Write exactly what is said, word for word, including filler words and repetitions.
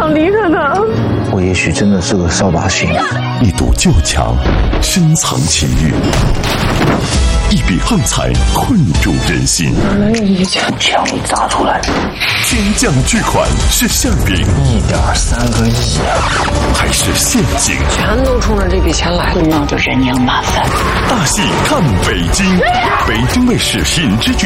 想离开他。 我也许真的是个扫把星。 一堵旧墙，深藏情欲；一笔横财，困住人心。 哪有一枪枪一砸出来， 天降巨款是馅饼， 一点三个亿啊！ 还是陷阱？ 全都冲着这笔钱来， 会闹着人仰马翻。 大戏看北京，北京卫视品质剧